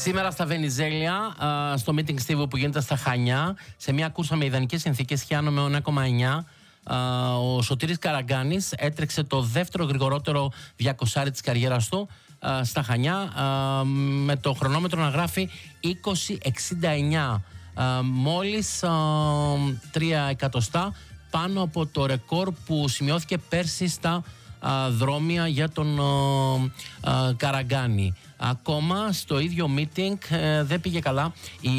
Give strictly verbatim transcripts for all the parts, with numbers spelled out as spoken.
Σήμερα στα Βενιζέλια, στο meeting Στίβου που γίνεται στα Χανιά, σε μια κούρσα με ιδανικές συνθήκες, χιάνο με ένα κόμμα εννιά, ο Σωτήρης Καραγκάνης έτρεξε το δεύτερο γρηγορότερο διακοσάρι της καριέρας του στα Χανιά, με το χρονόμετρο να γράφει είκοσι εξήντα εννιά, μόλις τρία εκατοστά πάνω από το ρεκόρ που σημειώθηκε πέρσι στα δρόμια για τον Καραγκάνη. Ακόμα στο ίδιο meeting ε, δεν πήγε καλά. Η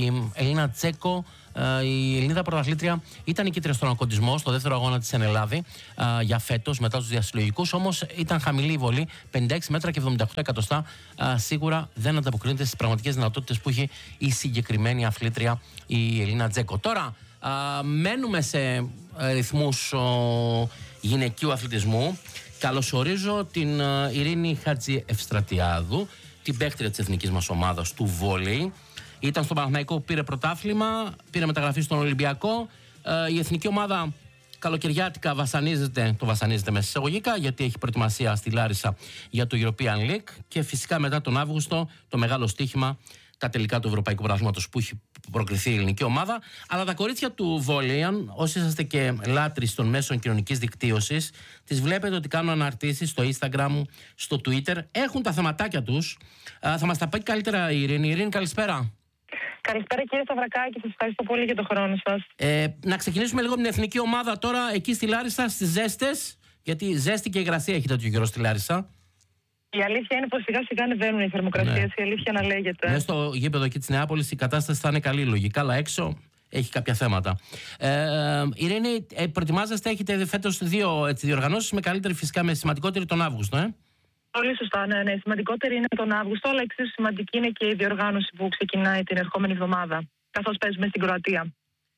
Ελίνα Τσέκο, ε, η Ελληνίδα πρωταθλήτρια, ήταν νικήτρια στον ακοντισμό στο δεύτερο αγώνα της εν Ελλάδη ε, για φέτος μετά τους διασυλλογικούς. Όμως ήταν χαμηλή η βολή, πενήντα έξι μέτρα και εβδομήντα οκτώ εκατοστά. Ε, σίγουρα δεν ανταποκρίνεται στις πραγματικές δυνατότητες που έχει η συγκεκριμένη αθλήτρια, η Ελίνα Τσέκο. Τώρα ε, μένουμε σε ρυθμούς ο, γυναικείου αθλητισμού. Καλωσορίζω την uh, Ειρήνη Χατζη-Ευστρατιάδου, την παίκτρια της εθνικής μας ομάδας του βόλεϊ. Ήταν στο Παναθηναϊκό, πήρε πρωτάθλημα, πήρε μεταγραφή στον Ολυμπιακό. Uh, η εθνική ομάδα καλοκαιριάτικα βασανίζεται, το βασανίζεται μέσα εισαγωγικά, γιατί έχει προετοιμασία στη Λάρισα για το European League και φυσικά μετά τον Αύγουστο το μεγάλο στοίχημα, τα τελικά του Ευρωπαϊκού Πρωταθλήματος που έχει προκριθεί η ελληνική ομάδα. Αλλά τα κορίτσια του βόλεϊ, όσοι είσαστε και λάτρεις των μέσων κοινωνικής δικτύωσης, τις βλέπετε ότι κάνουν αναρτήσεις στο Instagram, στο Twitter, έχουν τα θεματάκια τους. Α, θα μας τα πει καλύτερα η Ειρήνη. Ειρήνη, καλησπέρα. Καλησπέρα κύριε Σταυρακάκη, σας ευχαριστώ πολύ για τον χρόνο σας. Ε, να ξεκινήσουμε λίγο με την εθνική ομάδα τώρα εκεί στη Λάρισα, στις ζέστες, γιατί ζέστη και υγρασία έχει τέτοιο καιρό στη Λάρισα. Η αλήθεια είναι πως σιγά σιγά ανεβαίνουν οι θερμοκρασίες, ναι. Η αλήθεια να λέγεται. Μέσα στο γήπεδο εκεί της Νεάπολης η κατάσταση θα είναι καλή λογικά, αλλά έξω έχει κάποια θέματα. Ε, Ειρήνη, ε, προετοιμάζεστε, έχετε φέτος δύο έτσι, διοργανώσεις, με καλύτερη φυσικά, με σημαντικότερη τον Αύγουστο, ε? Πολύ σωστά, ναι, ναι. Σημαντικότερη είναι τον Αύγουστο, αλλά εξίσου σημαντική είναι και η διοργάνωση που ξεκινάει την ερχόμενη εβδομάδα, καθώς παίζουμε στην Κροατία.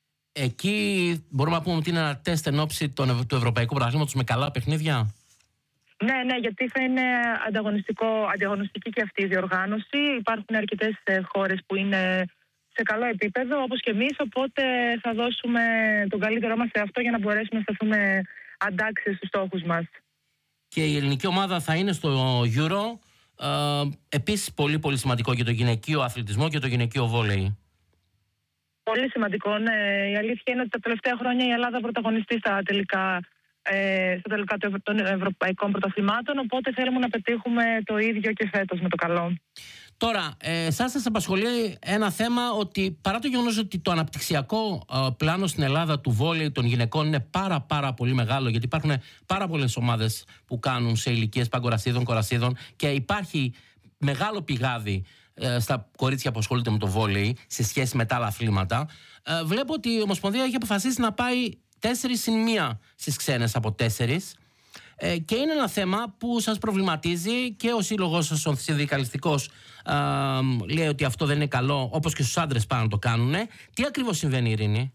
Εκεί μπορούμε να πούμε ότι είναι ένα τεστ εν ώψη του Ευρωπαϊκού Πρωταθλήματος με καλά παιχνίδια. Ναι, ναι, γιατί θα είναι ανταγωνιστικό, ανταγωνιστική και αυτή η διοργάνωση. Υπάρχουν αρκετές χώρες που είναι σε καλό επίπεδο, όπως και εμείς, οπότε θα δώσουμε τον καλύτερό μας σε αυτό για να μπορέσουμε να σταθούμε αντάξιοι στους στόχους μας. Και η ελληνική ομάδα θα είναι στο Euro. Ε, επίσης πολύ πολύ σημαντικό για το γυναικείο αθλητισμό και το γυναικείο βόλεϊ. Πολύ σημαντικό, ναι. Η αλήθεια είναι ότι τα τελευταία χρόνια η Ελλάδα πρωταγωνιστεί στα τελικά, ε, στα τελικά των ευρωπαϊκών πρωταθλημάτων, οπότε θέλουμε να πετύχουμε το ίδιο και φέτος με το καλό. Τώρα, ε, εσάς σας απασχολεί ένα θέμα ότι παρά το γεγονός ότι το αναπτυξιακό ε, πλάνο στην Ελλάδα του βόλεϊ των γυναικών είναι πάρα πάρα πολύ μεγάλο, γιατί υπάρχουν πάρα πολλές ομάδες που κάνουν σε ηλικίες παγκορασίδων, κορασίδων και υπάρχει μεγάλο πηγάδι ε, στα κορίτσια που ασχολούνται με το βόλεϊ σε σχέση με τα άλλα αθλήματα. Ε, βλέπω ότι η Ομοσπονδία έχει αποφασίσει να πάει τέσσερις συν μία στις ξένες από τέσσερις. Ε, και είναι ένα θέμα που σας προβληματίζει και ο σύλλογος σας, ο συνδικαλιστικός, ε, λέει ότι αυτό δεν είναι καλό, όπως και στους άντρες πάνε να το κάνουν. Τι ακριβώς συμβαίνει, Ειρήνη?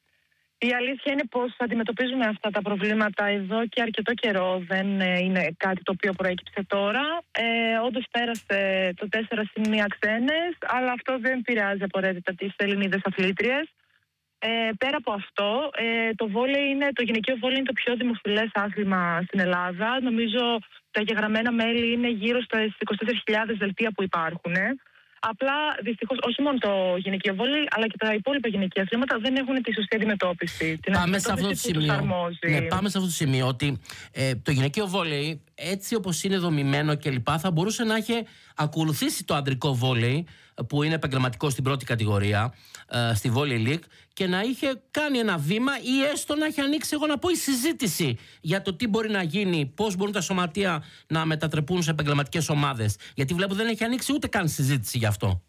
Η αλήθεια είναι πως αντιμετωπίζουμε αυτά τα προβλήματα εδώ και αρκετό καιρό. Δεν είναι κάτι το οποίο προέκυψε τώρα. Ε, όντως πέρασε το τέσσερα συν μία ξένες, αλλά αυτό δεν επηρεάζει απαραίτητα τις Ελληνίδες αθλήτριες. Ε, πέρα από αυτό, ε, το, βόλεϊ είναι, το γυναικείο βόλεϊ είναι το πιο δημοφιλές άθλημα στην Ελλάδα. Νομίζω τα εγγεγραμμένα μέλη είναι γύρω στα είκοσι τέσσερις χιλιάδες δελτία που υπάρχουν. Ε. Απλά δυστυχώς όχι μόνο το γυναικείο βόλεϊ, αλλά και τα υπόλοιπα γυναικεία αθλήματα δεν έχουν τη σωστή αντιμετώπιση. Την πάμε, σε αυτό το σημείο, ναι, πάμε σε αυτό το σημείο ότι ε, το γυναικείο βόλεϊ, έτσι όπως είναι δομημένο κλπ, θα μπορούσε να έχει ακολουθήσει το αντρικό βόλεϊ, που είναι επαγγελματικό στην πρώτη κατηγορία, ε, στη Volley League, και να είχε κάνει ένα βήμα ή έστω να έχει ανοίξει, εγώ να πω, η συζήτηση για το τι μπορεί να γίνει, πώς μπορούν τα σωματεία να μετατρεπούν σε επαγγελματικές ομάδες. Γιατί βλέπω δεν έχει ανοίξει ούτε καν συζήτηση γι' αυτό.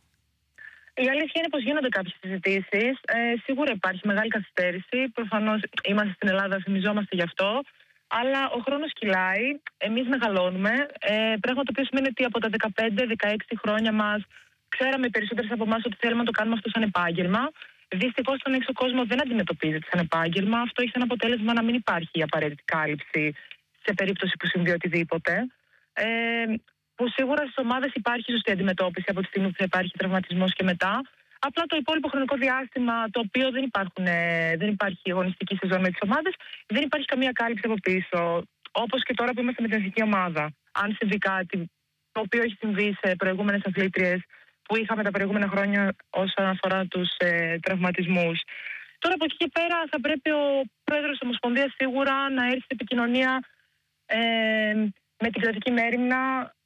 Η αλήθεια είναι πως γίνονται κάποιες συζητήσεις. Ε, σίγουρα υπάρχει μεγάλη καθυστέρηση. Προφανώς είμαστε στην Ελλάδα, θυμιζόμαστε γι' αυτό. Αλλά ο χρόνος κυλάει. Εμείς μεγαλώνουμε. Ε, πράγμα το οποίο σημαίνει ότι από τα δεκαπέντε δεκαέξι χρόνια μας ξέραμε οι περισσότερες από εμάς ότι θέλουμε να το κάνουμε αυτό σαν επάγγελμα. Δυστυχώς στον έξω κόσμο δεν αντιμετωπίζεται σαν επάγγελμα. Αυτό έχει σαν αποτέλεσμα να μην υπάρχει η απαραίτητη κάλυψη σε περίπτωση που συμβεί οτιδήποτε. Ε, που σίγουρα στις ομάδες υπάρχει σωστή αντιμετώπιση από τη στιγμή που θα υπάρχει τραυματισμός και μετά. Απλά το υπόλοιπο χρονικό διάστημα, το οποίο δεν, υπάρχουν, δεν υπάρχει αγωνιστική σεζόν με τις ομάδες, δεν υπάρχει καμία κάλυψη από πίσω. Όπως και τώρα που είμαστε με την εθνική ομάδα. Αν συμβεί κάτι το οποίο έχει συμβεί σε προηγούμενες αθλήτριες που είχαμε τα προηγούμενα χρόνια όσον αφορά τους ε, τραυματισμούς. Τώρα από εκεί και πέρα θα πρέπει ο πρόεδρος της Ομοσπονδίας σίγουρα να έρθει σε επικοινωνία ε, με την κρατική μέριμνα,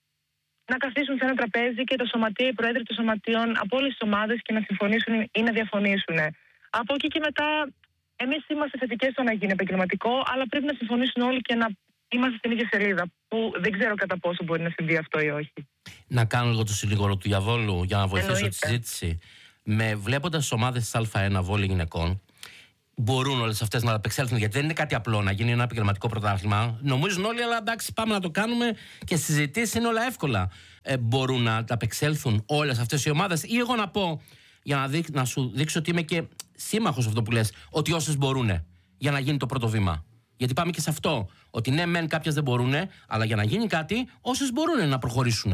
να καθίσουν σε ένα τραπέζι και τα σωματεία, οι πρόεδροι των σωματείων από όλες τις ομάδες και να συμφωνήσουν ή να διαφωνήσουν. Από εκεί και μετά, εμείς είμαστε θετικές στο να γίνει επαγγελματικό, αλλά πρέπει να συμφωνήσουν όλοι και να είμαστε στην ίδια σελίδα. Που δεν ξέρω κατά πόσο μπορεί να συμβεί αυτό ή όχι. Να κάνω λίγο το συνήγορο του διαβόλου για να βοηθήσω Εννοείται. τη συζήτηση. Με βλέποντας τις ομάδες της Α1 βόλεϊ γυναικών, μπορούν όλες αυτές να απεξέλθουν, γιατί δεν είναι κάτι απλό να γίνει ένα επαγγελματικό πρωτάθλημα. Νομίζουν όλοι, αλλά εντάξει, πάμε να το κάνουμε και συζητήσεις είναι όλα εύκολα. Ε, μπορούν να απεξέλθουν όλες αυτές οι ομάδες, ή εγώ να πω, για να, δείξ, να σου δείξω ότι είμαι και σύμμαχος αυτό που λες, ότι όσες μπορούν για να γίνει το πρώτο βήμα. Γιατί πάμε και σε αυτό. Ότι ναι, μεν κάποιες δεν μπορούν, αλλά για να γίνει κάτι, όσες μπορούν να προχωρήσουν.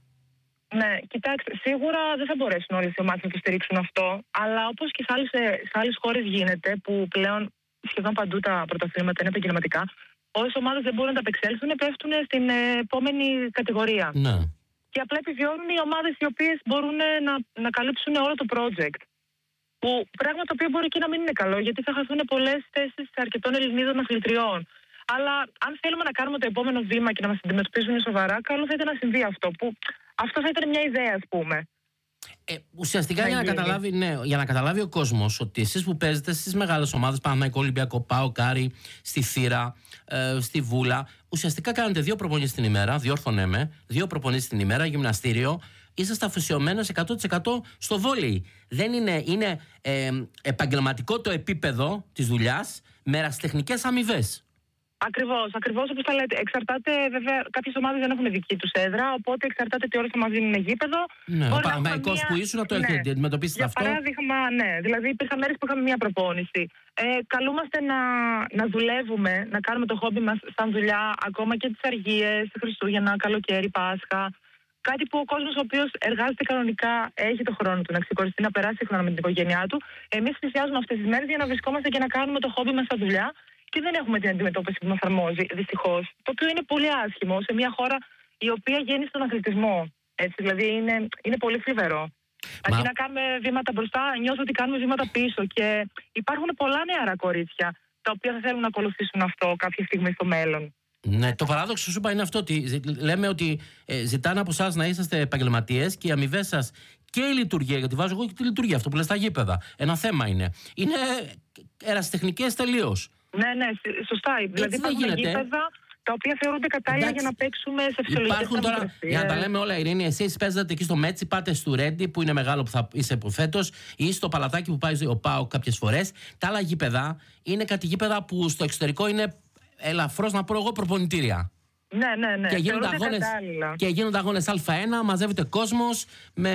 Ναι, κοιτάξτε, σίγουρα δεν θα μπορέσουν όλες οι ομάδες να το στηρίξουν αυτό, αλλά όπως και σε άλλες, σε άλλες χώρες γίνεται, που πλέον σχεδόν παντού τα πρωταθλήματα είναι επαγγελματικά, όσες ομάδες δεν μπορούν να τα απεξέλθουν, πέφτουν στην επόμενη κατηγορία. Ναι. Και απλά επιβιώνουν οι ομάδες οι οποίες μπορούν να, να καλύψουν όλο το project. Που πράγμα το οποίο μπορεί και να μην είναι καλό, γιατί θα χαθούν πολλές θέσεις αρκετών Ελληνίδων αθλητριών. Αλλά αν θέλουμε να κάνουμε το επόμενο βήμα και να μας αντιμετωπίζουν σοβαρά, καλό θα ήταν να συμβεί αυτό. Που αυτό θα ήταν μια ιδέα, ας πούμε. Ε, ουσιαστικά για να, καταλάβει, ναι, για να καταλάβει ο κόσμος ότι εσείς που παίζετε στις μεγάλες ομάδες, Παναθηναϊκό, Ολυμπιακό, ΠΑΟ, Κάρι, στη Θύρα, ε, στη Βούλα, ουσιαστικά κάνετε δύο προπονήσεις την ημέρα, διόρθωνε με, δύο προπονήσεις την ημέρα, γυμναστήριο, είσαστε αφοσιωμένες εκατό τοις εκατό στο βόλεϊ. Δεν είναι, είναι ε, επαγγελματικό το επίπεδο της δουλειάς με ερασιτεχνικές αμοιβές. Ακριβώς, ακριβώς όπως τα λέτε. Εξαρτάται, βέβαια, κάποιες ομάδες δεν έχουν δική τους έδρα, οπότε εξαρτάται τι ώρες θα μας δίνουν γήπεδο. Ναι, ο Παναθηναϊκός μια... που ήσουν να το έχετε ναι. αντιμετωπίσει αυτό. Για παράδειγμα, ναι. Δηλαδή, υπήρχαν μέρες που είχαμε μια προπόνηση. Ε, καλούμαστε να, να δουλεύουμε, να κάνουμε το χόμπι μας σαν δουλειά, ακόμα και τις αργίες, Χριστούγεννα, καλοκαίρι, Πάσχα. Κάτι που ο κόσμος ο οποίος εργάζεται κανονικά έχει το χρόνο του να ξεκοριστεί, να περάσει χρόνο με την οικογένειά του. Εμείς θυσιάζουμε αυτές τις μέρες για να βρισκόμαστε και να κάνουμε το χόμπι μας σαν δουλειά. Και δεν έχουμε την αντιμετώπιση που μας αρμόζει, δυστυχώς. Το οποίο είναι πολύ άσχημο σε μια χώρα η οποία γέννησε στον αθλητισμό. Έτσι, δηλαδή είναι, είναι πολύ θλιβερό. Μα... Αντί να κάνουμε βήματα μπροστά, νιώθω ότι κάνουμε βήματα πίσω. Και υπάρχουν πολλά νεαρά κορίτσια τα οποία θα θέλουν να ακολουθήσουν αυτό κάποια στιγμή στο μέλλον. Ναι, το παράδοξο σου είπα είναι αυτό, ότι λέμε ότι ε, ζητάνε από εσάς να είσαστε επαγγελματίες και οι αμοιβές σας και η λειτουργία, γιατί βάζω εγώ και τη λειτουργία, αυτό που λες στα γήπεδα. Ένα θέμα είναι. Είναι ερασιτεχνικές τελείως. Ναι, ναι, σωστά. Δηλαδή υπάρχουν γήπεδα τα οποία θεωρούνται κατάλληλα για να παίξουμε σε φυσιολογικές υπάρχουν τώρα, για να τα λέμε όλα, Ειρήνη, εσείς παίζετε εκεί στο Μέτσι, πάτε στο Ρέντι που είναι μεγάλο που θα είσαι φέτος, ή στο Παλατάκι που πάει ο ΠΑΟ κάποιες φορές. Τα άλλα γήπεδα είναι κάτι γήπεδα που στο εξωτερικό είναι ελαφρώς, να πω εγώ, προπονητήρια. Ναι, ναι, ναι. Και γίνονται αγώνες, και γίνονται αγώνες Α1, μαζεύεται κόσμος, με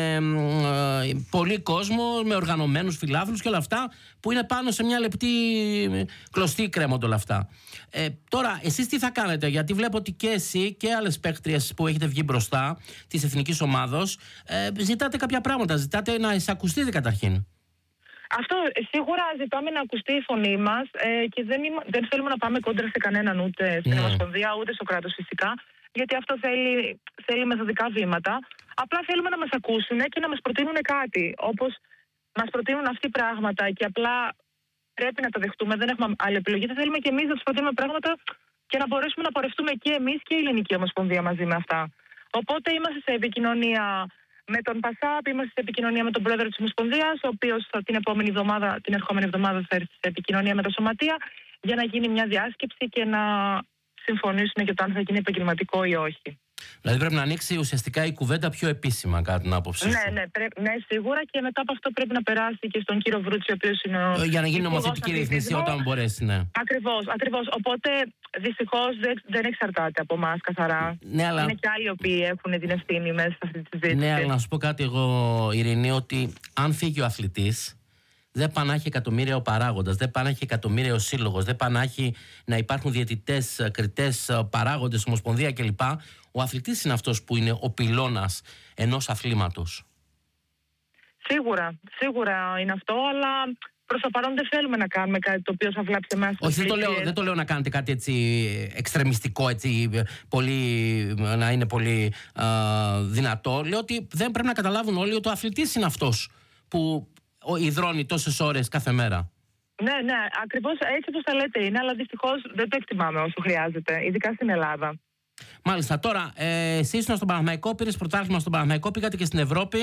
ε, πολύ κόσμο, με οργανωμένους φιλάθλους και όλα αυτά, που είναι πάνω σε μια λεπτή κλωστή κρέμονται όλα αυτά. Ε, τώρα, εσείς τι θα κάνετε, γιατί βλέπω ότι και εσύ και άλλες παίκτριες που έχετε βγει μπροστά της εθνικής ομάδος, ε, ζητάτε κάποια πράγματα, ζητάτε να εισακουστείτε καταρχήν. Αυτό σίγουρα ζητάμε να ακουστεί η φωνή μας ε, και δεν, είμα, δεν θέλουμε να πάμε κόντρα σε κανέναν, ούτε στην mm. Ομοσπονδία ούτε στο κράτος φυσικά, γιατί αυτό θέλει, θέλει μεθοδικά βήματα. Απλά θέλουμε να μας ακούσουν και να μας προτείνουν κάτι. Όπως μας προτείνουν αυτοί πράγματα και απλά πρέπει να τα δεχτούμε, δεν έχουμε άλλη επιλογή. Θα θέλουμε και εμείς να τους προτείνουμε πράγματα και να μπορέσουμε να πορευτούμε και εμείς και η Ελληνική Ομοσπονδία μαζί με αυτά. Οπότε είμαστε σε επικοινωνία με τον ΠΑΣΑΠ, είμαστε σε επικοινωνία με τον πρόεδρο της Ομοσπονδίας, ο οποίος την επόμενη εβδομάδα, την ερχόμενη εβδομάδα θα έρθει σε επικοινωνία με τα σωματεία για να γίνει μια διάσκεψη και να συμφωνήσουμε για το αν θα γίνει επαγγελματικό ή όχι. Δηλαδή πρέπει να ανοίξει ουσιαστικά η κουβέντα πιο επίσημα, κατά την άποψή σου. Ναι, ναι, πρέ, ναι, σίγουρα, και μετά από αυτό πρέπει να περάσει και στον κύριο Βρούτσι, ο οποίος είναι ο. Για να γίνει νομοθετική ρύθμιση όταν μπορέσει, ναι. Ακριβώς, ακριβώς. Οπότε δυστυχώς δεν, δεν εξαρτάται από εμάς καθαρά. Ναι, αλλά... Είναι και άλλοι οι οποίοι έχουν την ευθύνη μέσα σε αυτή τη συζήτηση. Ναι, αλλά να σου πω κάτι εγώ, Ειρηνή, ότι αν φύγει ο αθλητής, δεν πάνε να έχει εκατομμύρια ο παράγοντας, δεν πάνε να έχει εκατομμύρια ο σύλλογος, δεν πάνε να έχει να υπάρχουν διαιτητές, κριτές, παράγοντες, ομοσπονδία κλπ. Ο αθλητής είναι αυτός που είναι ο πυλώνας ενός αθλήματος. Σίγουρα, σίγουρα είναι αυτό, αλλά προς το παρόν δεν θέλουμε να κάνουμε κάτι το οποίο θα βλάψει εμάς. Όχι, δεν το, λέω, δεν το λέω να κάνετε κάτι έτσι εξτρεμιστικό, έτσι, πολύ, να είναι πολύ α, δυνατό. Λέω ότι δεν πρέπει να καταλάβουν όλοι ότι ο αθλητής είναι αυτός που υδρώνει τόσες ώρες κάθε μέρα. Ναι, ναι, ακριβώς έτσι όπως τα λέτε είναι, αλλά δυστυχώς δεν το εκτιμάμε όσο χρειάζεται, ειδικά στην Ελλάδα. Μάλιστα. Τώρα, ε, εσύ ήσουν στον Παναθηναϊκό, πήρες πρωτάθλημα στον Παναθηναϊκό, πήγατε και στην Ευρώπη.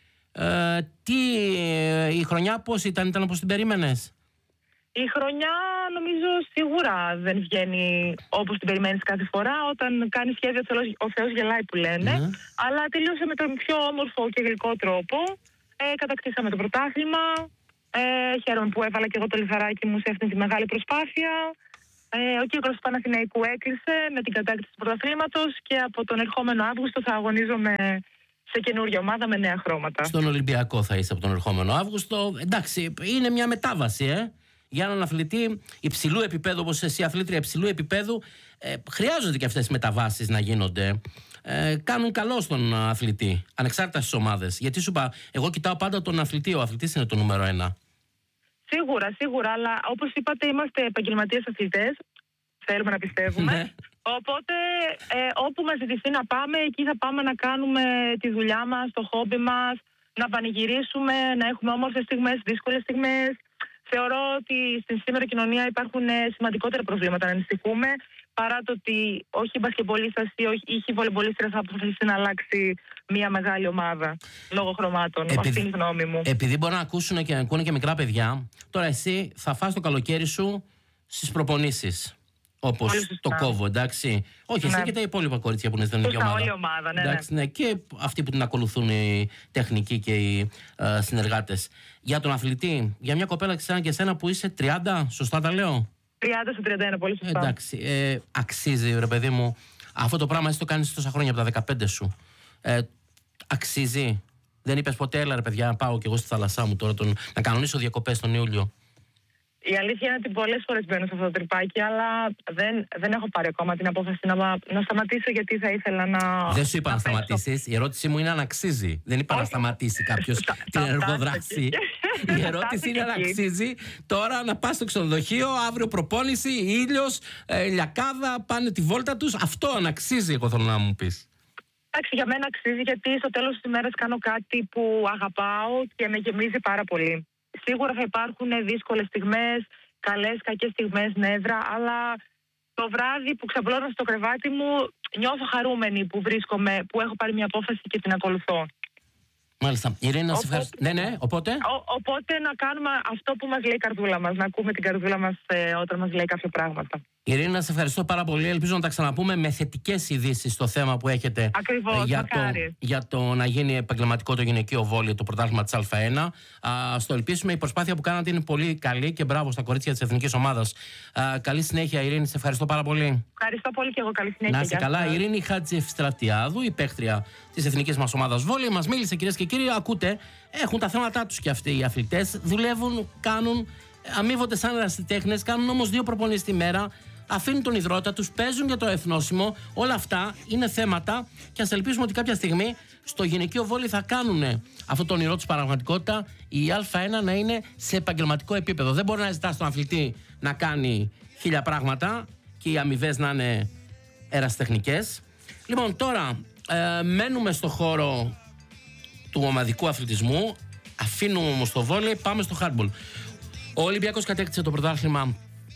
Ε, τι, ε, η χρονιά πώς ήταν, ήταν όπως την περίμενες? Η χρονιά νομίζω σίγουρα δεν βγαίνει όπως την περιμένεις κάθε φορά. Όταν κάνει σχέδιο ο Θεός γελάει που λένε. Mm. Αλλά τελείωσε με τον πιο όμορφο και γλυκό τρόπο. Ε, κατακτήσαμε το πρωτάθλημα. Ε, χαίρομαι που έβαλα και εγώ το λιθαράκι μου σε αυτή τη μεγάλη προσπάθεια. Ε, ο κύκλος του Παναθηναϊκού έκλεισε με την κατάκτηση του πρωταθλήματος και από τον ερχόμενο Αύγουστο θα αγωνίζομαι σε καινούργια ομάδα με νέα χρώματα. Στον Ολυμπιακό θα είσαι από τον ερχόμενο Αύγουστο. Εντάξει, είναι μια μετάβαση, ε. Για έναν αθλητή υψηλού επίπεδου, όπως εσύ, αθλήτρια υψηλού επίπεδου, ε, χρειάζονται και αυτές οι μεταβάσεις να γίνονται. Ε, κάνουν καλό στον αθλητή, ανεξάρτητα στις ομάδες. Γιατί σου είπα, εγώ κοιτάω πάντα τον αθλητή. Ο αθλητής είναι το νούμερο ένα. Σίγουρα, σίγουρα, αλλά όπως είπατε, είμαστε επαγγελματίες αθλητές. Θέλουμε να πιστεύουμε. Ναι. Οπότε, ε, όπου μας ζητηθεί να πάμε, εκεί θα πάμε να κάνουμε τη δουλειά μας, το χόμπι μας, να πανηγυρίσουμε, να έχουμε όμορφες στιγμές, δύσκολες στιγμές. Θεωρώ ότι στην σήμερα κοινωνία υπάρχουν σημαντικότερα προβλήματα να ανησυχούμε, παρά το ότι όχι η μπασκετμπολίστας ή όχι η βολεμπολίστρια θα αποφασίσει να αλλάξει μια μεγάλη ομάδα λόγω χρωμάτων. Επειδή, αυτή είναι η γνώμη μου. Επειδή μπορεί να ακούσουν και να ακούνε και μικρά παιδιά, τώρα εσύ θα φας το καλοκαίρι σου στις προπονήσεις. Όπως το κόβω, εντάξει. Όχι, εσύ ναι. Και τα υπόλοιπα κορίτσια που είναι στην ίδια ομάδα. Όλη ομάδα, ναι, εντάξει, ναι. Και αυτοί που την ακολουθούν οι τεχνικοί και οι ε, συνεργάτες. Για τον αθλητή, για μια κοπέλα ξένα και εσένα που είσαι τριάντα, σωστά τα λέω? τριάντα στο τριάντα ένα, πολύ σωστά. Εντάξει, ε, αξίζει ρε παιδί μου. Αυτό το πράγμα εσύ το κάνεις τόσα χρόνια από τα δεκαπέντε σου. Ε, αξίζει. Δεν είπες ποτέ, έλα ρε παιδιά, πάω κι εγώ στη θάλασσά μου τώρα τον, να κανονίσω διακοπές τον Ιούλιο? Η αλήθεια είναι ότι πολλές φορές μπαίνω σε αυτό το τρυπάκι, αλλά δεν, δεν έχω πάρει ακόμα την απόφαση να, να σταματήσω, γιατί θα ήθελα να. Δεν σου είπα να, να σταματήσεις. Η ερώτησή μου είναι αν αξίζει. Δεν είπα να σταματήσει κάποιος την εργοδράση. Η ερώτηση είναι αν αξίζει τώρα να πας στο ξενοδοχείο, αύριο προπόνηση, ήλιος, ε, λιακάδα, πάνε τη βόλτα τους. Αυτό αν αξίζει, εγώ θέλω να μου πεις. Εντάξει, για μένα αξίζει, γιατί στο τέλος της ημέρας κάνω κάτι που αγαπάω και με γεμίζει πάρα πολύ. Σίγουρα θα υπάρχουν δύσκολες στιγμές, καλές, κακές στιγμές, νεύρα, αλλά το βράδυ που ξαπλώνω στο κρεβάτι μου νιώθω χαρούμενη που βρίσκομαι, που έχω πάρει μια απόφαση και την ακολουθώ. Μάλιστα. Ειρήνη, να σε ευχαριστώ. Ναι, ναι, οπότε. Ο, οπότε να κάνουμε αυτό που μας λέει η καρδούλα μας, να ακούμε την καρδούλα μας ε, όταν μας λέει κάποια πράγματα. Ειρήνη, να σε ευχαριστώ πάρα πολύ. Ελπίζω να τα ξαναπούμε με θετικές ειδήσεις στο θέμα που έχετε. Ακριβώς, για, το, για το να γίνει επαγγελματικό το γυναικείο βόλεϊ, το πρωτάθλημα της Α1. Α, στο ελπίσουμε. Η προσπάθεια που κάνατε είναι πολύ καλή και μπράβο στα κορίτσια της εθνικής ομάδας. Α, καλή συνέχεια, Ειρήνη. Σε ευχαριστώ πάρα πολύ. Ευχαριστώ πολύ και εγώ. Καλή συνέχεια. Να είσαι καλά. Η Ειρήνη Χατζηευστρατιάδου, η παίκτρια της εθνικής μας ομάδας βόλεϊ, μας μίλησε, κυρίες και κύριοι. Ακούτε, έχουν τα θέματα τους και αυτοί οι αθλητές. Δουλεύουν, κάνουν, αμείβονται σαν ερασιτέχνες, κάνουν όμως δύο προπονήσεις τη μέρα. Αφήνουν τον υδρότα τους, παίζουν για το εθνόσημο. Όλα αυτά είναι θέματα και ας ελπίσουμε ότι κάποια στιγμή στο γυναικείο βόλεϊ θα κάνουν αυτό το όνειρό τους πραγματικότητα. Η Α1 να είναι σε επαγγελματικό επίπεδο. Δεν μπορεί να ζητά στον αθλητή να κάνει χίλια πράγματα και οι αμοιβές να είναι ερασιτεχνικές. Λοιπόν, τώρα ε, μένουμε στο χώρο του ομαδικού αθλητισμού. Αφήνουμε όμως το βόλεϊ, πάμε στο hardball. Ο Ολυμπιακός κατέκτησε το πρωτάθλημα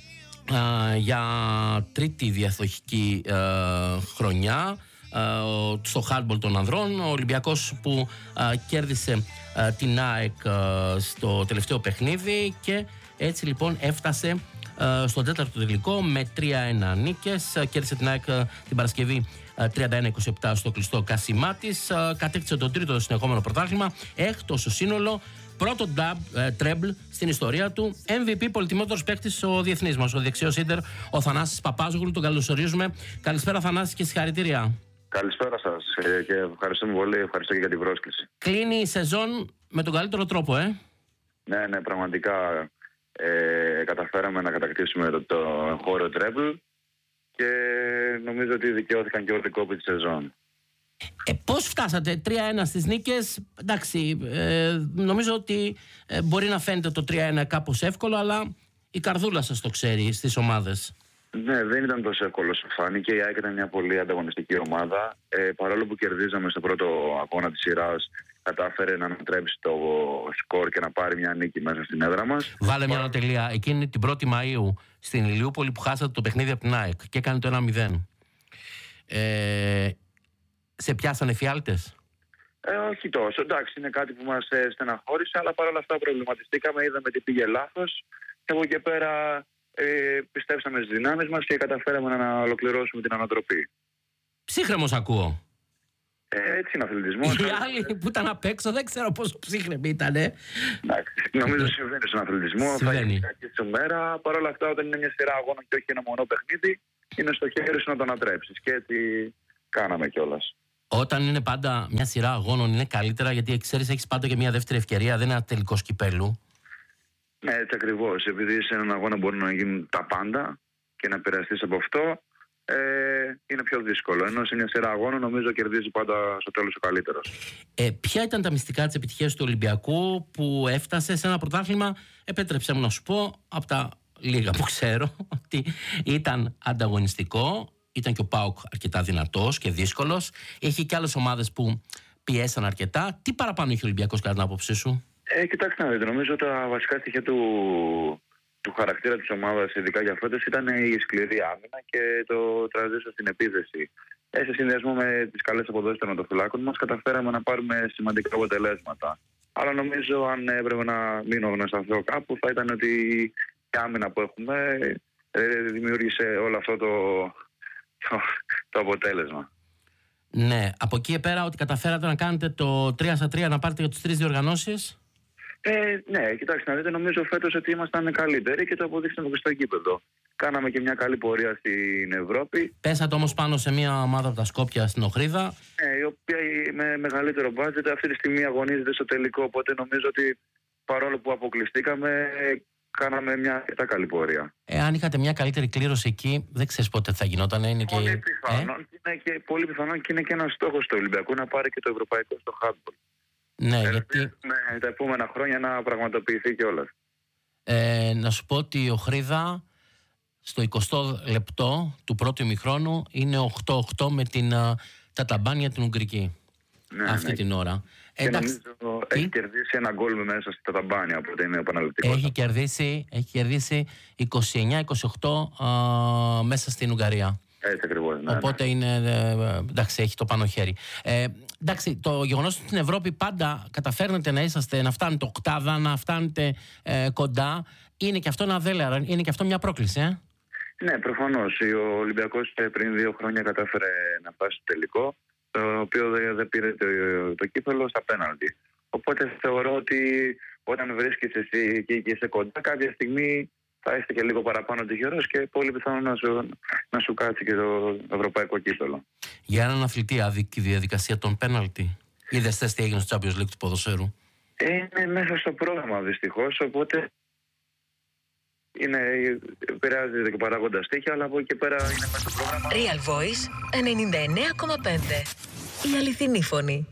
Uh, για τρίτη διαδοχική uh, χρονιά uh, στο hardball των ανδρών. Ο Ολυμπιακός που uh, κέρδισε uh, την ΑΕΚ uh, στο τελευταίο παιχνίδι και έτσι λοιπόν έφτασε uh, στον τέταρτο τελικό με τρία ένα νίκες. Uh, κέρδισε την ΑΕΚ uh, την Παρασκευή uh, τριάντα ένα είκοσι επτά στο κλειστό κάσιμά της. Uh, κατέκτησε το τρίτο συνεχόμενο πρωτάθλημα, έκτο στο σύνολο. Πρώτο τρέμπλ στην ιστορία του. εμ βι πι, πολυτιμότερος παίκτης ο διεθνής μας, ο δεξιός ίντερ, ο Θανάσης Παπάζογλου. Τον καλωσορίζουμε. Καλησπέρα, Θανάση, και συγχαρητήρια. Καλησπέρα σας και ευχαριστούμε πολύ. Ευχαριστώ και για την πρόσκληση. Κλείνει η σεζόν με τον καλύτερο τρόπο, ε. Ναι, ναι, πραγματικά ε, καταφέραμε να κατακτήσουμε το, το εγχώριο τρέμπλ και νομίζω ότι δικαιώθηκαν και όλοι οι κόποι της σεζόν. Ε, πώς φτάσατε τρία ένα στις νίκες? Εντάξει, ε, νομίζω ότι ε, μπορεί να φαίνεται το τρία ένα κάπως εύκολο, αλλά η καρδούλα σας το ξέρει στις ομάδες. Ναι, δεν ήταν τόσο εύκολο όσο φάνηκε. Η ΑΕΚ ήταν μια πολύ ανταγωνιστική ομάδα. Ε, παρόλο που κερδίζαμε στο πρώτο αγώνα της σειράς, κατάφερε να ανατρέψει το σκορ και να πάρει μια νίκη μέσα στην έδρα μας. Βάλε μια ανατελεία. Εκείνη την πρώτη Μαΐου στην Ηλιούπολη που χάσατε το παιχνίδι από την ΑΕΚ και έκανε το ένα μηδέν. Ε, σε πιάσανε φιάλτες? Ε, όχι τόσο. Εντάξει, είναι κάτι που μας ε, στεναχώρησε, αλλά παρόλα αυτά προβληματιστήκαμε, είδαμε τι πήγε λάθος. Και από εκεί πέρα ε, πιστέψαμε στις δυνάμεις μας και καταφέραμε να ολοκληρώσουμε την ανατροπή. Ψύχρεμος ακούω. Ε, έτσι είναι ο αθλητισμός. Οι άλλοι που ήταν απ' έξω δεν ξέρω πόσο ψύχρεμοι ήτανε. Εντάξει, νομίζω συμβαίνει στον αθλητισμό. Θα είναι κακή σου μέρα. Παρ' όλα αυτά, όταν είναι μια σειρά αγώνων και όχι ένα μονό παιχνίδι, είναι στο χέρι σου να το ανατρέψεις. Και έτσι κάναμε κιόλας. Όταν είναι πάντα μια σειρά αγώνων, είναι καλύτερα γιατί ξέρεις, έχεις πάντα και μια δεύτερη ευκαιρία. Δεν είναι ένα τελικό κυπέλου. Ναι, έτσι ακριβώς. Επειδή σε έναν αγώνα μπορούν να γίνουν τα πάντα και να επηρεαστείς από αυτό, ε, είναι πιο δύσκολο. Ενώ σε μια σειρά αγώνων, νομίζω κερδίζει πάντα στο τέλος ο καλύτερος. Ε, ποια ήταν τα μυστικά της επιτυχίας του Ολυμπιακού που έφτασε σε ένα πρωτάθλημα, επέτρεψέ μου να σου πω, από τα λίγα που ξέρω, ότι ήταν ανταγωνιστικό. Ήταν και ο ΠΑΟΚ αρκετά δυνατός και δύσκολος. Έχει και άλλες ομάδες που πιέσαν αρκετά. Τι παραπάνω έχει ο Ολυμπιακός κατά την άποψή σου? Ε, κοιτάξτε να δείτε, νομίζω τα βασικά στοιχεία του, του χαρακτήρα της ομάδας, ειδικά για φέτος, ήταν η σκληρή άμυνα και το transition στην επίθεση. Ε, σε συνδυασμό με τις καλές αποδόσεις των οτοφυλάκων μας, καταφέραμε να πάρουμε σημαντικά αποτελέσματα. Αλλά νομίζω, αν έπρεπε να μείνω να σταθώ κάπου, θα ήταν ότι η άμυνα που έχουμε ε, δημιούργησε όλο αυτό το. Το, το αποτέλεσμα. Ναι, από εκεί πέρα ότι καταφέρατε να κάνετε το τρία στα τρία, να πάρετε για τις τρεις διοργανώσεις. Ε, ναι, κοιτάξτε να δείτε, νομίζω φέτος ότι ήμασταν καλύτεροι και το αποδείξαμε και στο γήπεδο. Κάναμε και μια καλή πορεία στην Ευρώπη. Πέσατε όμως πάνω σε μια ομάδα από τα Σκόπια στην Οχρίδα. Ναι, η οποία με μεγαλύτερο μπάτζετ αυτή τη στιγμή αγωνίζεται στο τελικό. Οπότε νομίζω ότι παρόλο που αποκλειστήκαμε, κάναμε μια αρκετά καλή πορεία. Εάν είχατε μια καλύτερη κλήρωση εκεί, δεν ξέρεις πότε θα γινόταν. Είναι πολύ και... πιθανόν. Ε? Είναι και πολύ πιθανόν και είναι και ένας στόχος του Ολυμπιακού να πάρει και το ευρωπαϊκό στο handball. Ναι, ε, γιατί. Ναι, τα επόμενα χρόνια να πραγματοποιηθεί κιόλας. Ε, να σου πω ότι ο Χρίδα στο εικοστό λεπτό του πρώτου ημιχρόνου είναι οκτώ οκτώ με την Ταταμπάνια την Ουγγρική. Ναι, αυτή ναι. την ώρα. Και εντάξει, νομίζω τι? Έχει κερδίσει ένα γκολ μέσα στη Ταταμπάνια, οπότε είναι επαναληπτικό. Έχει κερδίσει, έχει κερδίσει είκοσι εννιά είκοσι οκτώ α, μέσα στην Ουγγαρία. Έτσι ακριβώς. Ναι, οπότε ναι. είναι. Ε, εντάξει, έχει το πάνω χέρι. Ε, εντάξει, το γεγονός ότι στην Ευρώπη πάντα καταφέρνετε να είσαστε, να φτάνετε οκτάδα, να φτάνετε ε, κοντά, είναι και αυτό ένα δέλεαρο, είναι και αυτό μια πρόκληση, ε? Ναι, προφανώς. Ο Ολυμπιακός πριν δύο χρόνια κατάφερε να φτάσει στο τελικό, το οποίο δεν πήρε το, το κύπελλο στα πέναλτι. Οπότε θεωρώ ότι όταν βρίσκεσαι εσύ εκεί και είσαι κοντά, κάποια στιγμή θα είστε και λίγο παραπάνω τυχερός και πολύ πιθανό να σου, να σου κάτσει και το ευρωπαϊκό κύπελλο. Για έναν αθλητή άδικη διαδικασία των πέναλτι, ή δεν θες τι έγινε στο Champions League του ποδοσφαίρου? Είναι μέσα στο πρόγραμμα δυστυχώς, οπότε είναι, επηρεάζεται και παράγοντα στοιχεία, αλλά από εκεί πέρα είναι μέσα στο πρόγραμμα. Real Voice ενενήντα εννέα κόμμα πέντε. Η αληθινή φωνή.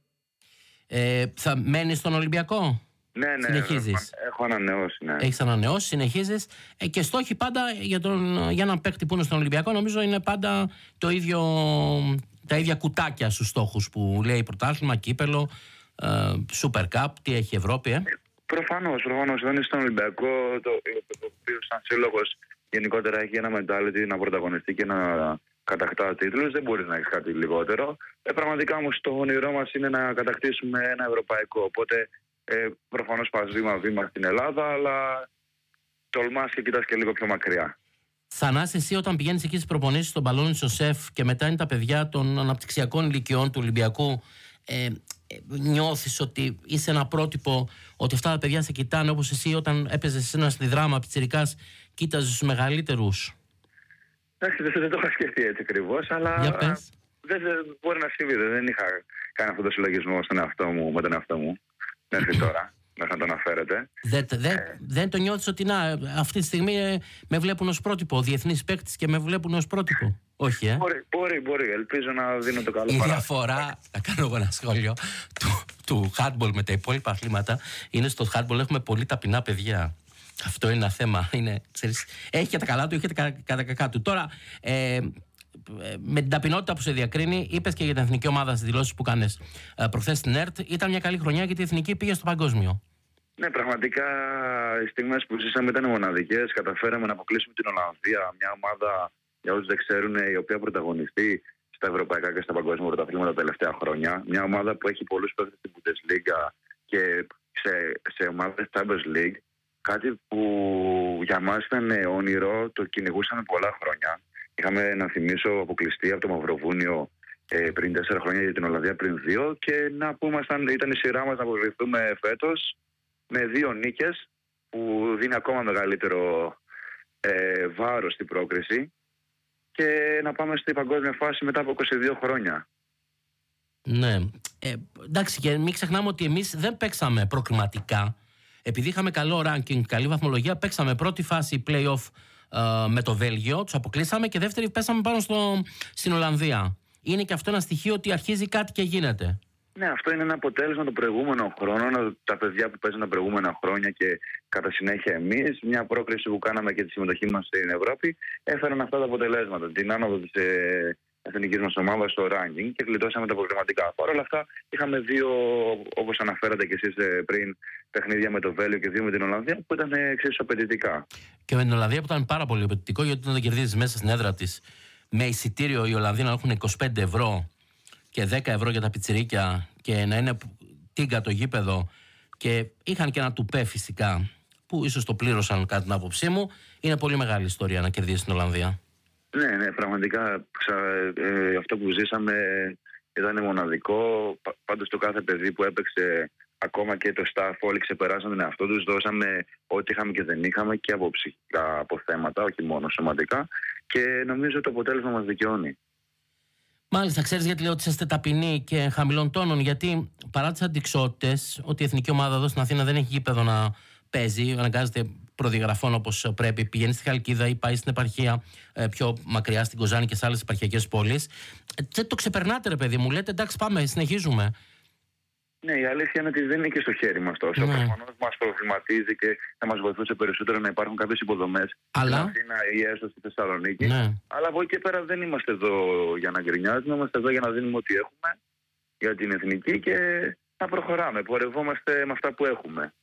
Ε, θα μένεις στον Ολυμπιακό? Ναι, ναι. Συνεχίζεις? Έχω, έχω ανανεώσει, ναι. Έχεις ανανεώσει, συνεχίζεις. Ε, και στόχοι πάντα για, τον, για έναν παίκτη που είναι στον Ολυμπιακό, νομίζω είναι πάντα το ίδιο, τα ίδια κουτάκια στους στόχους που λέει πρωτάθλημα, κύπελλο, ε, Super Cup, τι έχει η Ευρώπη, ε. Προφανώς, προφανώς. Δεν είναι στον Ολυμπιακό, το οποίο σαν σύλλογος γενικότερα έχει ένα mentality να πρωταγωνιστεί και να κατακτά τίτλους. Δεν μπορεί να έχει κάτι λιγότερο. Ε, πραγματικά όμως το όνειρό μας είναι να κατακτήσουμε ένα ευρωπαϊκό. Οπότε ε, προφανώς πας βήμα-βήμα στην Ελλάδα, αλλά τολμάς και κοιτάς και λίγο πιο μακριά. Θανάση, εσύ όταν πηγαίνεις εκεί στις προπονήσεις στον Παλώνη Σοσέφ και μετά είναι τα παιδιά των αναπτυξιακών ηλικιών του Ολυμπιακού, ε, νιώθεις ότι είσαι ένα πρότυπο, ότι αυτά τα παιδιά σε κοιτάνε όπως εσύ όταν έπαιζες ένα στη δράμα πιτσιρικάς, κοίταζες τους μεγαλύτερους? Εντάξει, δεν το είχα σκεφτεί έτσι ακριβώς, αλλά δεν, δεν μπορεί να συμβεί. Δεν είχα κάνει αυτό το συλλογισμό στον εαυτό μου, με τον εαυτό μου μέχρι τώρα, μέχρι να το αναφέρετε. Δεν, δεν, ε. δεν το νιώθεις ότι να, αυτή τη στιγμή με βλέπουν ως πρότυπο, διεθνείς παίκτες και με βλέπουν ως πρότυπο? Όχι, ε. Μπορεί, μπορεί, μπορεί. Ελπίζω να δίνω το καλό. Η διαφορά, θα κάνω εγώ ένα σχόλιο, του, του handball με τα υπόλοιπα αθλήματα είναι στο handball έχουμε πολύ ταπεινά παιδιά. Αυτό είναι ένα θέμα. Είναι, ξέρεις, έχει και τα καλά του, έχει και τα, τα κακά του. Τώρα, ε, με την ταπεινότητα που σε διακρίνει, είπες και για την εθνική ομάδα στις δηλώσεις που κάνες ε, προχθές στην ΕΡΤ, ήταν μια καλή χρονιά γιατί η εθνική πήγε στο παγκόσμιο. Ναι, πραγματικά οι στιγμές που ζήσαμε ήταν μοναδικές. Καταφέραμε να αποκλείσουμε την Ολλανδία, μια ομάδα, για όσους δεν ξέρουν, η οποία πρωταγωνιστεί στα ευρωπαϊκά και στα παγκόσμια πρωταθλήματα τα τελευταία χρόνια. Μια ομάδα που έχει πολλούς παίκτες στην Bundesliga και σε, σε ομάδες Champions League. Κάτι που για μας ήταν όνειρο, το κυνηγούσαμε πολλά χρόνια. Είχαμε, να θυμίσω, αποκλειστεί από το Μαυροβούνιο ε, πριν τέσσερα χρόνια, για την Ολλανδία πριν δύο. Και να πούμε, ήταν η σειρά μας να αποκλειστούμε φέτος με δύο νίκες, που δίνει ακόμα μεγαλύτερο ε, βάρος στην πρόκριση, και να πάμε στην παγκόσμια φάση μετά από είκοσι δύο χρόνια. Ναι. Ε, εντάξει, και μην ξεχνάμε ότι εμείς δεν παίξαμε προκριματικά. Επειδή είχαμε καλό ranking, καλή βαθμολογία, παίξαμε πρώτη φάση play-off ε, με το Βέλγιο, τους αποκλείσαμε, και δεύτερη πέσαμε πάνω στο, στην Ολλανδία. Είναι και αυτό ένα στοιχείο ότι αρχίζει κάτι και γίνεται. Ναι, αυτό είναι ένα αποτέλεσμα των προηγούμενων χρόνων, τα παιδιά που παίζουν τα προηγούμενα χρόνια και κατά συνέχεια εμείς. Μια πρόκριση που κάναμε και τη συμμετοχή μας στην Ευρώπη έφεραν αυτά τα αποτελέσματα. Την άνοδο της ε, εθνικής μας ομάδας στο ranking και γλιτώσαμε τα προκριματικά. Παρ' όλα αυτά, είχαμε δύο, όπως αναφέρατε και εσείς ε, πριν, παιχνίδια με το Βέλγιο και δύο με την Ολλανδία που ήταν εξίσου απαιτητικά. Και με την Ολλανδία που ήταν πάρα πολύ απαιτητικό, γιατί όταν κερδίζεις μέσα στην έδρα της με εισιτήριο οι Ολλανδοί να έχουν είκοσι πέντε ευρώ και δέκα ευρώ για τα πιτσιρίκια και να είναι τίγκα το γήπεδο, και είχαν και ένα τουπέ φυσικά που ίσως το πλήρωσαν κατά την άποψή μου, είναι πολύ μεγάλη ιστορία να κερδίσει την Ολλανδία. Ναι, ναι, πραγματικά ξα, ε, αυτό που ζήσαμε ήταν μοναδικό. Πάντως το κάθε παιδί που έπαιξε, ακόμα και το staff, όλοι ξεπεράσαν τον εαυτό τους, δώσαμε ό,τι είχαμε και δεν είχαμε και από ψυχικά αποθέματα, όχι μόνο σωματικά, και νομίζω το αποτέλεσμα μας δικαιώνει. Μάλιστα, ξέρεις γιατί λέω ότι είστε ταπεινοί και χαμηλών τόνων? Γιατί παρά τις αντιξότητες, ότι η εθνική ομάδα εδώ στην Αθήνα δεν έχει γήπεδο να παίζει, αναγκάζεται προδιαγραφών όπως πρέπει, πηγαίνει στη Χαλκίδα ή πάει στην επαρχία ε, πιο μακριά, στην Κοζάνη και σε άλλες επαρχιακές πόλεις. Ε, το ξεπερνάτε, ρε παιδί μου, λέτε εντάξει, πάμε, συνεχίζουμε. Ναι, η αλήθεια είναι ότι δεν είναι και στο χέρι μας τόσο. Ναι. Προφανώς μας προβληματίζει και θα μας βοηθούσε περισσότερο να υπάρχουν κάποιες υποδομές Αλλά... στην Αθήνα ή έστω στη Θεσσαλονίκη. Ναι. Αλλά από εκεί και πέρα δεν είμαστε εδώ για να γκρινιάζουμε, είμαστε εδώ για να δίνουμε ό,τι έχουμε για την εθνική και να προχωράμε. Πορευόμαστε με αυτά που έχουμε.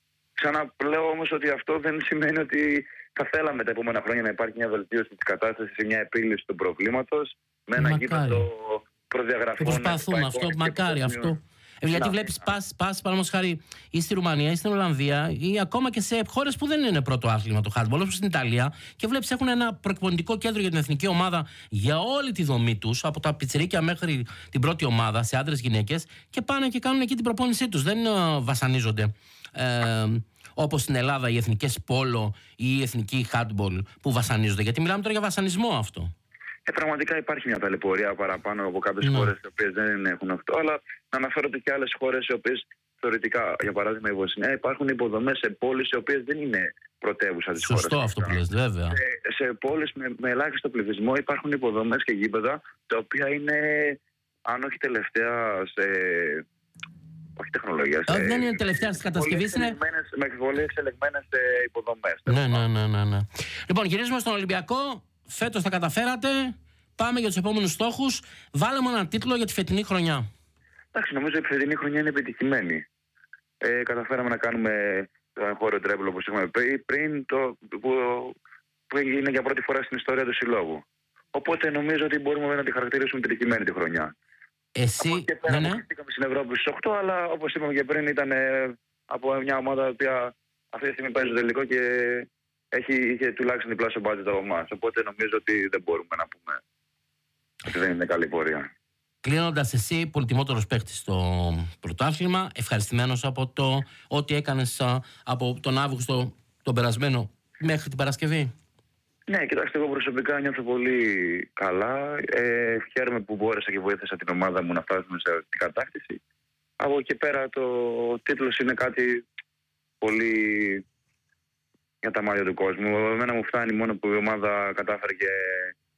Ξαναπλέω όμως ότι αυτό δεν σημαίνει ότι θα θέλαμε τα επόμενα χρόνια να υπάρχει μια βελτίωση της κατάστασης ή μια επίλυση του προβλήματος με ένα γήπεδο προδιαγραφών. Προσπαθούμε αυτό, μακάρι αυτό. Ε, γιατί βλέπεις, πας, πας παραδείγματος χάρη ή στη Ρουμανία ή στην Ολλανδία ή ακόμα και σε χώρες που δεν είναι πρώτο άθλημα το handball, όπως στην Ιταλία, και βλέπεις έχουν ένα προεκπονητικό κέντρο για την εθνική ομάδα για όλη τη δομή τους, από τα πιτσιρίκια μέχρι την πρώτη ομάδα, σε άντρες γυναίκες, και πάνε και κάνουν εκεί την προπόνησή τους. Δεν uh, βασανίζονται. Ε, όπως στην Ελλάδα οι εθνικές πόλο ή οι εθνικοί handball που βασανίζονται. Γιατί μιλάμε τώρα για βασανισμό αυτό. Ε, πραγματικά υπάρχει μια ταλαιπωρία παραπάνω από κάποιες ναι. χώρες οι οποίες δεν έχουν αυτό, αλλά να αναφέρω και άλλες χώρες οι οποίες θεωρητικά, για παράδειγμα η Βοσνία, υπάρχουν υποδομές σε πόλεις οι οποίες δεν είναι πρωτεύουσα της χώρας. Σωστό αυτό που λες, βέβαια. Σε, σε πόλεις με, με ελάχιστο πληθυσμό υπάρχουν υποδομές και γήπεδα τα οποία είναι, αν όχι τελευταία σε. Όχι τεχνολογία. Ε, δεν είναι τελευταία τη κατασκευή. Είναι με πολύ εξελιγμένες υποδομές. Ναι, ναι, ναι, ναι, ναι. Λοιπόν, γυρίζουμε στον Ολυμπιακό. Φέτος τα καταφέρατε. Πάμε για τους επόμενους στόχους. Βάλε μου έναν τίτλο για τη φετινή χρονιά. Εντάξει, νομίζω ότι η φετινή χρονιά είναι επιτυχημένη. Ε, καταφέραμε να κάνουμε το εγχώριο τρέμπλο, όπως είχαμε πει πριν, το, που, που έγινε για πρώτη φορά στην ιστορία του συλλόγου. Οπότε νομίζω ότι μπορούμε να τη χαρακτηρίσουμε επιτυχημένη τη χρονιά. Εσύ, από και πέρα, ναι, ναι. στην Ευρώπη στις οκτώ, αλλά όπως είπαμε και πριν, ήταν από μια ομάδα που αυτή τη στιγμή παίζει το τελικό και έχει, είχε τουλάχιστον διπλάσιο μπάτζετ από εμάς. Οπότε νομίζω ότι δεν μπορούμε να πούμε ότι δεν είναι καλή πορεία. Κλείνοντας, εσύ πολυτιμότερος παίκτης στο πρωτάθλημα, ευχαριστημένος από το ό,τι έκανες από τον Αύγουστο τον περασμένο μέχρι την Παρασκευή? Ναι, κοιτάξτε, εγώ προσωπικά νιώθω πολύ καλά. Ε, χαίρομαι που μπόρεσα και βοήθησα την ομάδα μου να φτάσουμε σε αυτή την κατάκτηση. Από εκεί πέρα το τίτλος είναι κάτι πολύ για τα μάτια του κόσμου. Εμένα μου φτάνει μόνο που η ομάδα κατάφερε και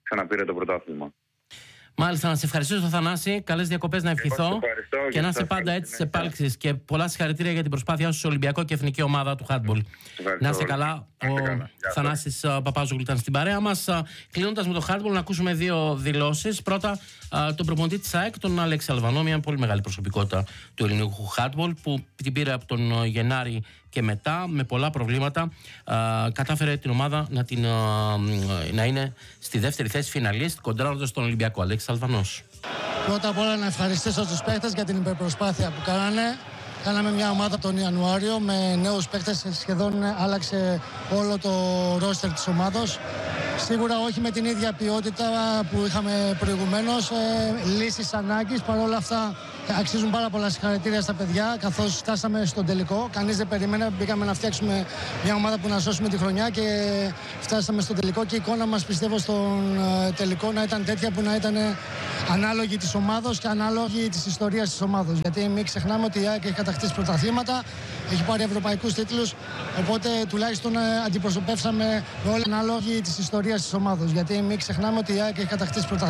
ξαναπήρε το πρωτάθλημα. Μάλιστα, να σε ευχαριστήσω, Θανάση. Καλές διακοπές να ευχηθώ. Και να είσαι πάντα έτσι σε επάλξεις. Και πολλά συγχαρητήρια για την προσπάθειά σου στο Ολυμπιακό και εθνική ομάδα του handball. Να είσαι καλά. Ο Θανάσης Παπάζογλου ήταν στην παρέα μας. Κλείνοντας με το handball, να ακούσουμε δύο δηλώσεις. Πρώτα, τον προπονητή της ΑΕΚ, τον Αλέξη Αλβανό, μια πολύ μεγάλη προσωπικότητα του ελληνικού handball, που την πήρε από τον Γενάρη και μετά, με πολλά προβλήματα, κατάφερε την ομάδα να, την, να είναι στη δεύτερη θέση φιναλίστ, κοντράροντας τον Ολυμπιακό. Αλέξη Αλβανός. Πρώτα απ' όλα να ευχαριστήσω τους παίχτες για την υπερπροσπάθεια που κάνανε. Κάναμε μια ομάδα τον Ιανουάριο με νέους παίκτες, σχεδόν άλλαξε όλο το ρόστερ της ομάδος. Σίγουρα όχι με την ίδια ποιότητα που είχαμε προηγουμένως, ε, λύσεις ανάγκης. Παρ' όλα αυτά αξίζουν πάρα πολλά συγχαρητήρια στα παιδιά, καθώς φτάσαμε στον τελικό. Κανείς δεν περίμενε, μπήκαμε να φτιάξουμε μια ομάδα που να σώσουμε τη χρονιά και φτάσαμε στον τελικό. Και η εικόνα μας, πιστεύω, στον τελικό να ήταν τέτοια που να ήταν ανάλογη της ομάδος και ανάλογη της ιστορίας της ομάδος. Γιατί μην ξεχνάμε ότι η ΑΕΚ έχει κατακτήσει πρωταθλήματα, έχει πάρει ευρωπαϊκούς τίτλους. Οπότε τουλάχιστον αντιπροσωπεύσαμε όλοι ανάλογοι της ιστορίας της ομάδος. Γιατί μην ξεχνάμε ότι η ΑΕΚ έχει κατακτήσει πρωταθλήματα.